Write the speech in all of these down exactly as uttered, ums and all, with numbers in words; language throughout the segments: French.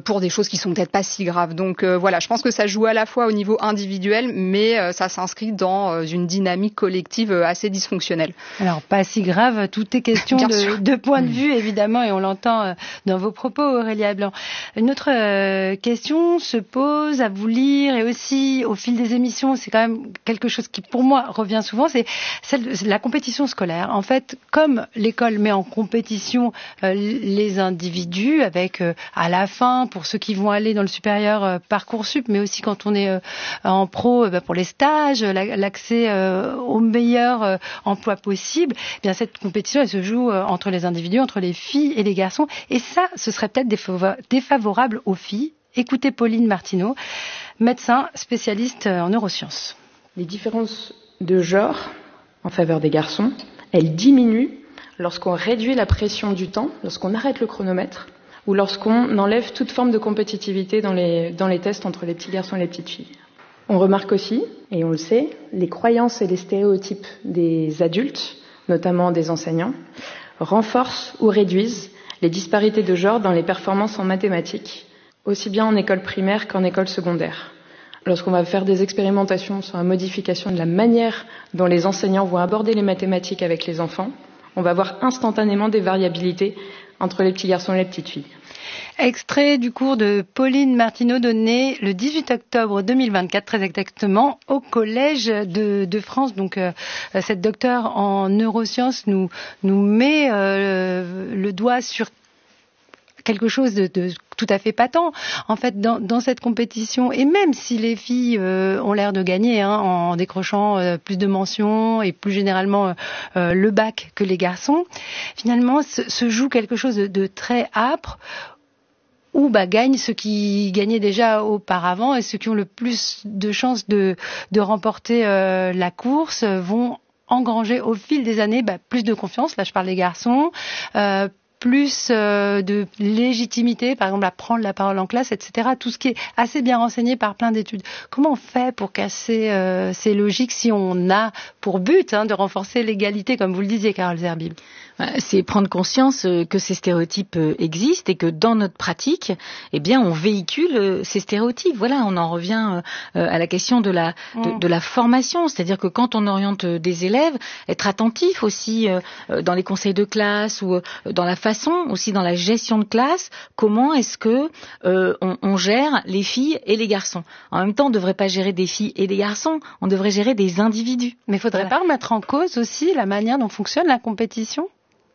pour des choses qui sont peut-être pas si graves. Donc euh, voilà, je pense que ça joue à la fois au niveau individuel, mais euh, ça s'inscrit dans euh, une dynamique collective euh, assez dysfonctionnelle. Alors pas si grave, tout est question de, de point de vue évidemment, et on l'entend euh, dans vos propos, Aurélia Blanc. Une autre euh, question se pose à vous lire et aussi au fil des émissions, c'est quand même quelque chose qui pour moi revient souvent, c'est celle de la compétition scolaire. En fait, comme l'école met en compétition euh, les individus avec euh, à la fin, pour ceux qui vont aller dans le supérieur, euh, Parcoursup, mais aussi quand on est euh, en pro, euh, bah, pour les stages, la, l'accès euh, aux meilleurs euh, emplois possibles, eh bien cette compétition elle se joue euh, entre les individus, entre les filles et les garçons, et ça, ce serait peut-être défavo- défavorable aux filles. Écoutez Pauline Martineau, médecin spécialiste en neurosciences. Les différences de genre en faveur des garçons, elles diminuent lorsqu'on réduit la pression du temps, lorsqu'on arrête le chronomètre, ou lorsqu'on enlève toute forme de compétitivité dans les, dans les tests entre les petits garçons et les petites filles. On remarque aussi, et on le sait, les croyances et les stéréotypes des adultes, notamment des enseignants, renforcent ou réduisent les disparités de genre dans les performances en mathématiques, aussi bien en école primaire qu'en école secondaire. Lorsqu'on va faire des expérimentations sur la modification de la manière dont les enseignants vont aborder les mathématiques avec les enfants, on va voir instantanément des variabilités entre les petits garçons et les petites filles. Extrait du cours de Pauline Martineau donné le dix-huit octobre deux mille vingt-quatre, très exactement, au Collège de, de France. Donc, euh, cette docteure en neurosciences nous, nous met euh, le doigt sur quelque chose de, de tout à fait patent. En fait, dans, dans cette compétition, et même si les filles euh, ont l'air de gagner hein, en décrochant euh, plus de mentions et plus généralement euh, le bac que les garçons, finalement, se, se joue quelque chose de, de très âpre, où bah, gagnent ceux qui gagnaient déjà auparavant, et ceux qui ont le plus de chances de, de remporter euh, la course vont engranger au fil des années bah, plus de confiance. Là, je parle des garçons. Euh, plus euh, de légitimité, par exemple à prendre la parole en classe, et cetera. Tout ce qui est assez bien renseigné par plein d'études. Comment on fait pour casser euh, ces logiques si on a pour but hein, de renforcer l'égalité, comme vous le disiez, Carole Zerbib? C'est prendre conscience que ces stéréotypes existent et que dans notre pratique, eh bien, on véhicule ces stéréotypes. Voilà, on en revient à la question de la de, de la formation, c'est-à-dire que quand on oriente des élèves, être attentif aussi dans les conseils de classe ou dans la façon aussi dans la gestion de classe, comment est-ce que euh, on, on gère les filles et les garçons. En même temps, on ne devrait pas gérer des filles et des garçons, on devrait gérer des individus. Mais il ne faudrait voilà. pas remettre en cause aussi la manière dont fonctionne la compétition?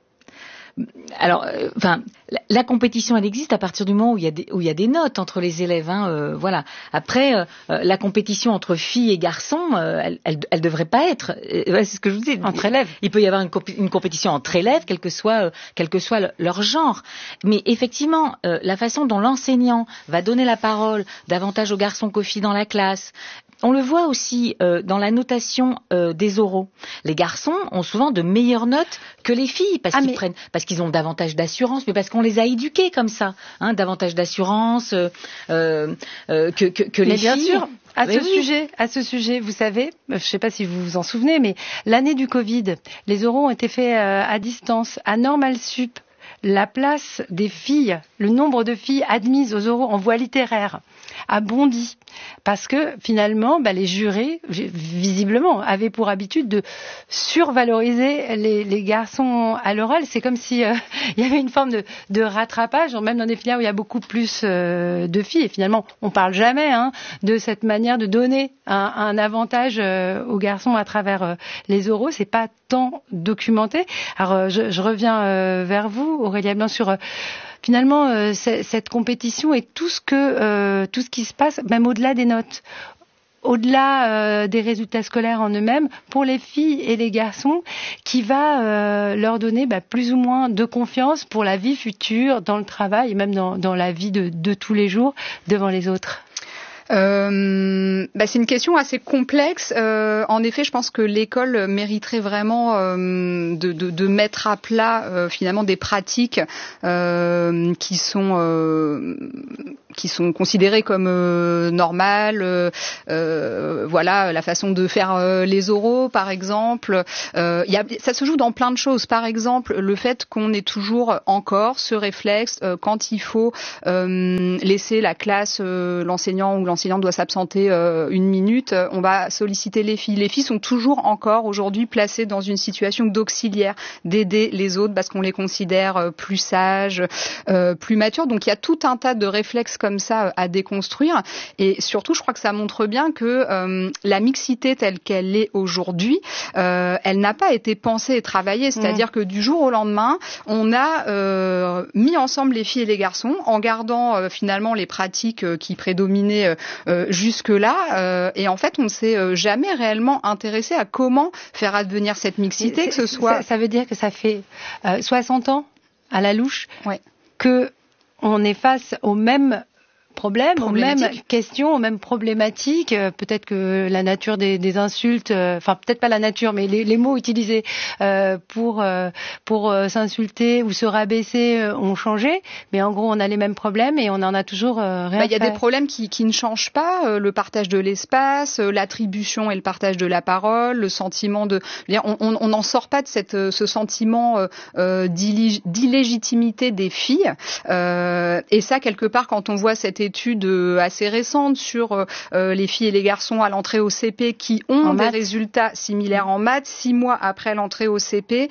Alors, euh, enfin, la, la compétition, elle existe à partir du moment où il y a des, où il y a des notes entre les élèves. Hein, euh, voilà. Après, euh, la compétition entre filles et garçons, euh, elle, elle, elle devrait pas être. Euh, c'est ce que je vous dis. Entre élèves. Il peut y avoir une, comp- une compétition entre élèves, quel que soit, euh, quel que soit le, leur genre. Mais effectivement, euh, la façon dont l'enseignant va donner la parole davantage aux garçons qu'aux filles dans la classe. On le voit aussi euh, dans la notation euh, des oraux. Les garçons ont souvent de meilleures notes que les filles parce ah, qu'ils mais... prennent, parce qu'ils ont davantage d'assurance, mais parce qu'on les a éduqués comme ça, hein, davantage d'assurance euh, euh, que, que, que les mais bien filles. Sûr. À mais ce oui. sujet, à ce sujet, vous savez, je ne sais pas si vous vous en souvenez, mais l'année du Covid, les oraux ont été faits euh, à distance, à Normal Sup. La place des filles, le nombre de filles admises aux oraux en voie littéraire a bondi parce que finalement bah, les jurés visiblement avaient pour habitude de survaloriser les, les garçons à l'oral. C'est comme si euh, il y avait une forme de, de rattrapage, même dans des filières où il y a beaucoup plus euh, de filles, et finalement on parle jamais hein, de cette manière de donner un, un avantage euh, aux garçons à travers euh, les oraux. C'est pas tant documenté. Alors euh, je, je reviens euh, vers vous, Aurélia Blanc, sur euh, finalement euh, cette compétition et tout ce que euh, tout ce qui se passe, même au-delà des notes, au-delà euh, des résultats scolaires en eux-mêmes, pour les filles et les garçons, qui va euh, leur donner bah, plus ou moins de confiance pour la vie future, dans le travail et même dans, dans la vie de, de tous les jours devant les autres. Euh, bah c'est une question assez complexe. Euh, en effet, je pense que l'école mériterait vraiment euh, de, de, de mettre à plat euh, finalement des pratiques euh, qui sont euh, qui sont considérées comme euh, normales, euh, euh, voilà, la façon de faire euh, les oraux, par exemple. Euh, y a, ça se joue dans plein de choses. Par exemple, le fait qu'on ait toujours encore ce réflexe euh, quand il faut euh, laisser la classe, euh, l'enseignant ou l'enseignante doit s'absenter euh, une minute, euh, on va solliciter les filles. Les filles sont toujours encore aujourd'hui placées dans une situation d'auxiliaire, d'aider les autres parce qu'on les considère euh, plus sages, euh, plus matures. Donc il y a tout un tas de réflexes comme ça euh, à déconstruire. Et surtout, je crois que ça montre bien que euh, la mixité telle qu'elle est aujourd'hui, euh, elle n'a pas été pensée et travaillée. C'est-à-dire mmh. que du jour au lendemain, on a euh, mis ensemble les filles et les garçons en gardant euh, finalement les pratiques euh, qui prédominaient euh, jusque-là. Euh, et en fait, on ne s'est euh, jamais réellement intéressé à comment faire advenir cette mixité, que ce soit... Ça, ça veut dire que ça fait euh, soixante ans, à la louche, ouais. que on est face au même problème, aux mêmes questions, aux mêmes problématiques. Euh, peut-être que la nature des, des insultes, euh, enfin peut-être pas la nature, mais les, les mots utilisés euh, pour euh, pour euh, s'insulter ou se rabaisser euh, ont changé. Mais en gros, on a les mêmes problèmes et on en a toujours euh, rien. Il bah, y a des problèmes qui, qui ne changent pas. Euh, le partage de l'espace, euh, l'attribution et le partage de la parole, le sentiment de, on n'en sort pas de cette ce sentiment euh, euh, d'illégitimité des filles. Euh, et ça, quelque part, quand on voit cette étude assez récente sur euh, les filles et les garçons à l'entrée au C P qui ont en des maths. résultats similaires en maths. Six mois après l'entrée au C P,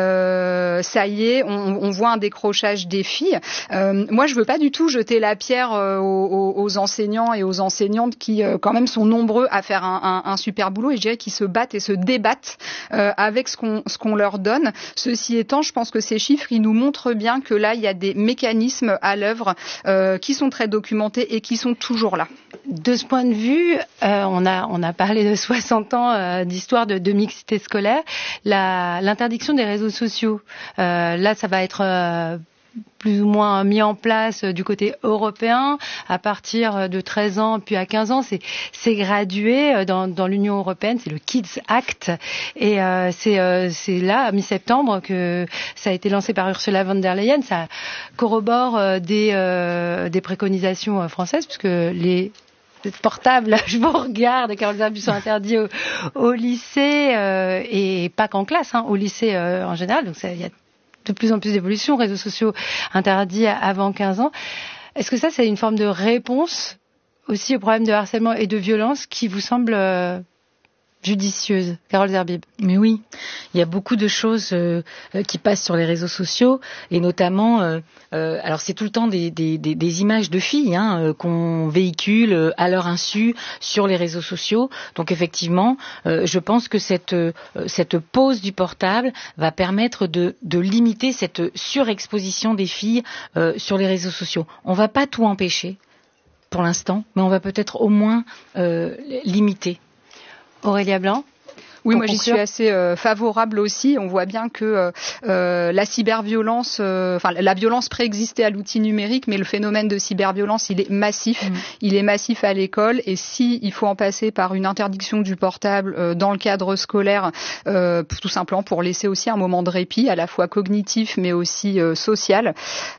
euh, ça y est, on, on voit un décrochage des filles. Euh, moi, je veux pas du tout jeter la pierre euh, aux, aux enseignants et aux enseignantes qui, euh, quand même, sont nombreux à faire un, un, un super boulot et je dirais qu'ils se battent et se débattent euh, avec ce qu'on, ce qu'on leur donne. Ceci étant, je pense que ces chiffres, ils nous montrent bien que là, il y a des mécanismes à l'œuvre euh, qui sont très documentés et qui sont toujours là. De ce point de vue, euh, on a on a parlé de soixante ans euh, d'histoire de, de mixité scolaire. La, l'interdiction des réseaux sociaux, euh, là, ça va être euh, plus ou moins mis en place du côté européen à partir de treize ans puis à quinze ans, c'est c'est gradué dans dans l'Union européenne, c'est le Kids Act et euh, c'est euh, c'est là à mi-septembre que ça a été lancé par Ursula von der Leyen. Ça corrobore euh, des euh, des préconisations françaises puisque les portables, je vous regarde, Carole Zerbib, sont interdits au, au lycée euh, et pas qu'en classe, hein, au lycée euh, en général. Donc il y a de plus en plus d'évolution, réseaux sociaux interdits avant quinze ans. Est-ce que ça, c'est une forme de réponse aussi au problème de harcèlement et de violence qui vous semble euh, judicieuse, Carole Zerbib? Mais oui, il y a beaucoup de choses euh, qui passent sur les réseaux sociaux et notamment, euh, euh, alors c'est tout le temps des, des, des, des images de filles hein, euh, qu'on véhicule à leur insu sur les réseaux sociaux. Donc effectivement, euh, je pense que cette, euh, cette pause du portable va permettre de, de limiter cette surexposition des filles euh, sur les réseaux sociaux. On va pas tout empêcher pour l'instant, mais on va peut-être au moins euh, limiter. Aurélia Blanc? Oui, moi j'y suis assez euh, favorable aussi. On voit bien que euh, la cyberviolence, euh, enfin la violence préexistait à l'outil numérique, mais le phénomène de cyberviolence, il est massif. Mmh. Il est massif à l'école, et si il faut en passer par une interdiction du portable euh, dans le cadre scolaire, euh, tout simplement pour laisser aussi un moment de répit, à la fois cognitif mais aussi euh, social,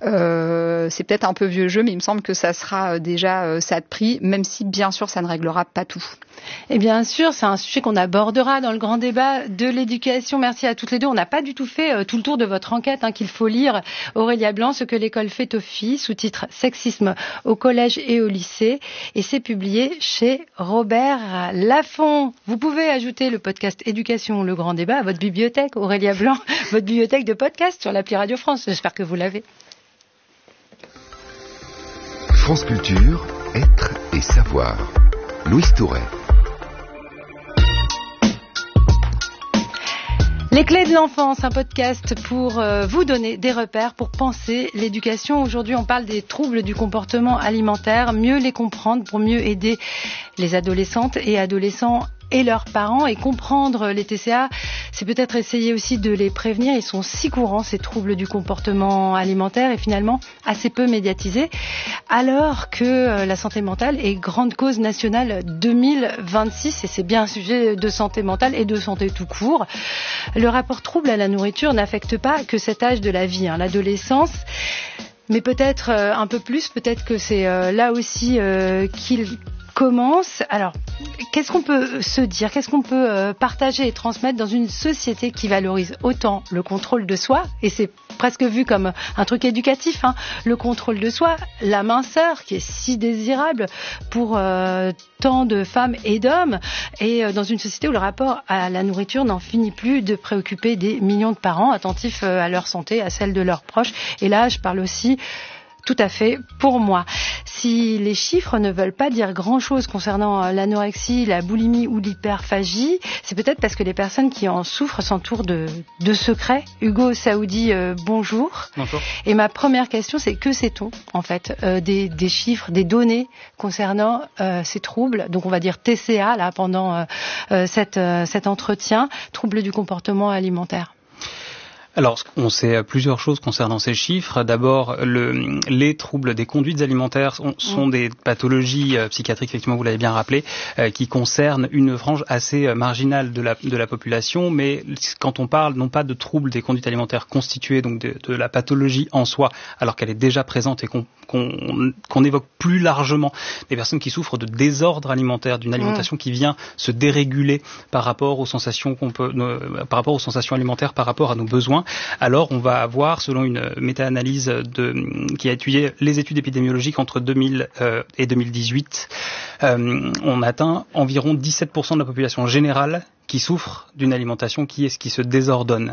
euh, c'est peut-être un peu vieux jeu, mais il me semble que ça sera déjà euh, ça de prix, même si bien sûr ça ne réglera pas tout. Et bien sûr, c'est un sujet qu'on abordera dans le grand débat de l'éducation. Merci à toutes les deux. On n'a pas du tout fait euh, tout le tour de votre enquête hein, qu'il faut lire. Aurélia Blanc, ce que l'école fait aux filles, sous-titre Sexisme au collège et au lycée. Et c'est publié chez Robert Laffont. Vous pouvez ajouter le podcast Éducation, le grand débat à votre bibliothèque, Aurélia Blanc, votre bibliothèque de podcast sur l'appli Radio France. J'espère que vous l'avez. France Culture, être et savoir. Louise Touret. Les clés de l'enfance, un podcast pour euh, vous donner des repères pour penser l'éducation. Aujourd'hui, on parle des troubles du comportement alimentaire, mieux les comprendre pour mieux aider les adolescentes et adolescents et leurs parents. Et comprendre les T C A, c'est peut-être essayer aussi de les prévenir. Ils sont si courants, ces troubles du comportement alimentaire, et finalement assez peu médiatisés, alors que la santé mentale est grande cause nationale deux mille vingt-six, et c'est bien un sujet de santé mentale et de santé tout court. Le rapport trouble à la nourriture n'affecte pas que cet âge de la vie, hein, l'adolescence. Mais peut-être euh, un peu plus, peut-être que c'est euh, là aussi euh, qu'il commence. Alors, qu'est-ce qu'on peut se dire, qu'est-ce qu'on peut euh, partager et transmettre dans une société qui valorise autant le contrôle de soi, et c'est presque vu comme un truc éducatif, hein, le contrôle de soi, la minceur qui est si désirable pour euh, tant de femmes et d'hommes, et euh, dans une société où le rapport à la nourriture n'en finit plus de préoccuper des millions de parents attentifs euh, à leur santé, à celle de leurs proches. Et là, je parle aussi tout à fait pour moi. Si les chiffres ne veulent pas dire grand-chose concernant l'anorexie, la boulimie ou l'hyperphagie, c'est peut-être parce que les personnes qui en souffrent s'entourent de, de secrets. Hugo Saoudi, euh, bonjour. Bonjour. Et ma première question, c'est que sait-on en fait euh, des, des chiffres, des données concernant euh, ces troubles, donc on va dire T C A là pendant euh, euh, cette, euh, cet entretien, troubles du comportement alimentaire? Alors, on sait plusieurs choses concernant ces chiffres. D'abord, le, les troubles des conduites alimentaires sont, sont des pathologies euh, psychiatriques, effectivement, vous l'avez bien rappelé, euh, qui concernent une frange assez euh, marginale de la, de la population. Mais quand on parle non pas de troubles des conduites alimentaires constitués, donc de, de la pathologie en soi, alors qu'elle est déjà présente et qu'on, qu'on, qu'on évoque plus largement des personnes qui souffrent de désordre alimentaire, d'une alimentation mmh. qui vient se déréguler par rapport aux sensations qu'on peut, euh, par rapport aux sensations alimentaires, par rapport à nos besoins. Alors, on va avoir, selon une méta-analyse de, qui a étudié les études épidémiologiques entre deux mille euh, et deux mille dix-huit, euh, on atteint environ dix-sept pour cent de la population générale qui souffre d'une alimentation qui, est, qui se désordonne.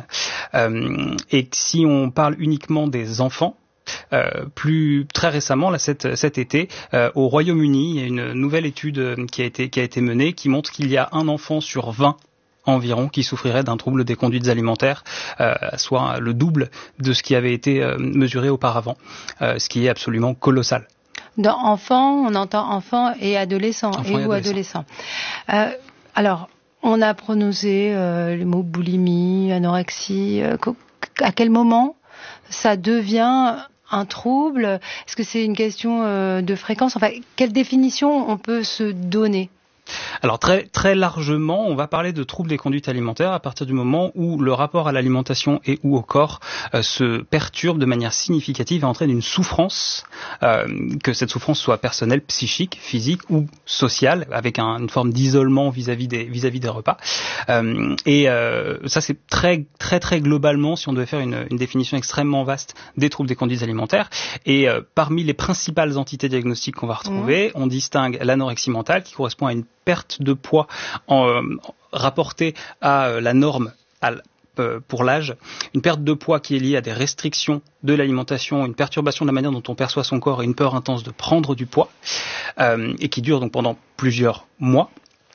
Euh, et si on parle uniquement des enfants, Euh, plus très récemment, là, cet, cet été, euh, au Royaume-Uni, il y a une nouvelle étude qui a été, qui a été menée qui montre qu'il y a un enfant sur vingt environ qui souffrirait d'un trouble des conduites alimentaires, euh, soit le double de ce qui avait été euh, mesuré auparavant, euh, ce qui est absolument colossal. Dans enfant, on entend enfant et adolescent, enfant et, et ou adolescent. adolescent. Euh, alors, on a prononcé euh, les mots boulimie, anorexie. Euh, à quel moment ça devient un trouble? Est-ce que c'est une question euh, de fréquence? Enfin, quelle définition on peut se donner? Alors très très largement, on va parler de troubles des conduites alimentaires à partir du moment où le rapport à l'alimentation et ou au corps euh, se perturbe de manière significative et entraîne une souffrance, euh, que cette souffrance soit personnelle, psychique, physique ou sociale, avec un, une forme d'isolement vis-à-vis des vis-à-vis des repas. Euh, et euh, ça c'est très très très globalement, si on devait faire une, une définition extrêmement vaste des troubles des conduites alimentaires. Et euh, parmi les principales entités diagnostiques qu'on va retrouver, mmh. on distingue l'anorexie mentale qui correspond à une perte de poids en, euh, rapportée à euh, la norme à, euh, pour l'âge, une perte de poids qui est liée à des restrictions de l'alimentation, une perturbation de la manière dont on perçoit son corps et une peur intense de prendre du poids, euh, et qui dure donc pendant plusieurs mois.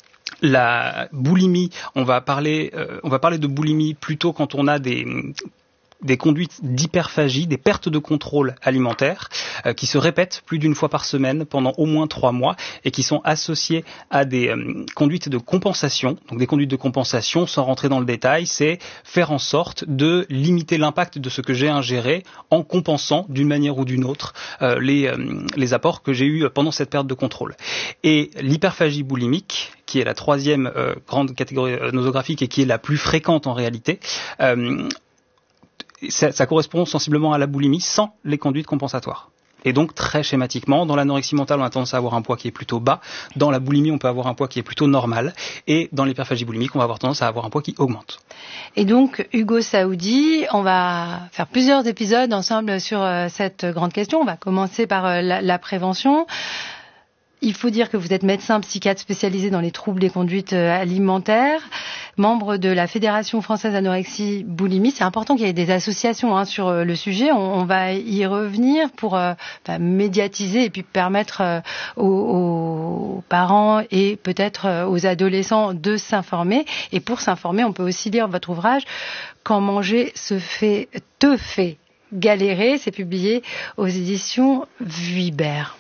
La boulimie, on va parler, euh, on va parler de boulimie plutôt quand on a des des conduites d'hyperphagie, des pertes de contrôle alimentaire euh, qui se répètent plus d'une fois par semaine pendant au moins trois mois et qui sont associées à des euh, conduites de compensation. Donc des conduites de compensation, sans rentrer dans le détail, c'est faire en sorte de limiter l'impact de ce que j'ai ingéré en compensant d'une manière ou d'une autre euh, les, euh, les apports que j'ai eus pendant cette perte de contrôle. Et l'hyperphagie boulimique, qui est la troisième euh, grande catégorie nosographique et qui est la plus fréquente en réalité, euh, Ça, ça correspond sensiblement à la boulimie sans les conduites compensatoires. Et donc, très schématiquement, dans l'anorexie mentale, on a tendance à avoir un poids qui est plutôt bas. Dans la boulimie, on peut avoir un poids qui est plutôt normal. Et dans l'hyperphagie boulimique, on va avoir tendance à avoir un poids qui augmente. Et donc, Hugo Saoudi, on va faire plusieurs épisodes ensemble sur euh, cette grande question. On va commencer par euh, la, la prévention. Il faut dire que vous êtes médecin psychiatre spécialisé dans les troubles des conduites alimentaires, membre de la Fédération française anorexie boulimie. C'est important qu'il y ait des associations hein, sur le sujet. On, on va y revenir pour euh, enfin, médiatiser et puis permettre euh, aux, aux parents et peut-être euh, aux adolescents de s'informer. Et pour s'informer, on peut aussi lire votre ouvrage « Quand manger se fait, te fait galérer ». C'est publié aux éditions Vuibert.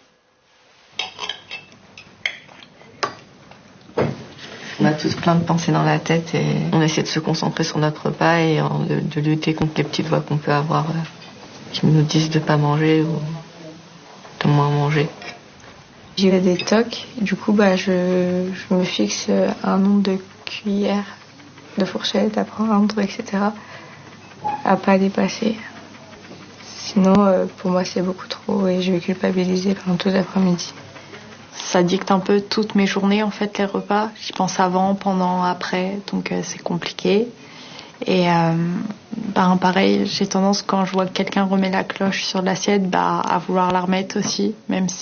On a tous plein de pensées dans la tête et on essaie de se concentrer sur notre repas et de, de lutter contre les petites voix qu'on peut avoir euh, qui nous disent de pas manger ou de moins manger. J'ai des tocs, du coup bah, je, je me fixe un nombre de cuillères, de fourchettes à prendre, et cetera à pas dépasser. Sinon, euh, pour moi, c'est beaucoup trop et je vais culpabiliser pendant tout l'après-midi. Ça dicte un peu toutes mes journées, en fait, les repas. J'y pense avant, pendant, après, donc euh, c'est compliqué. Et euh, ben, pareil, j'ai tendance, quand je vois que quelqu'un remet la cloche sur l'assiette, bah, à vouloir la remettre aussi, même si